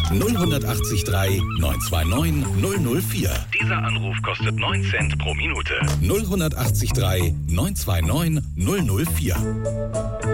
0183 929 004. Dieser Anruf kostet 9 Cent pro Minute. 0183 929 004.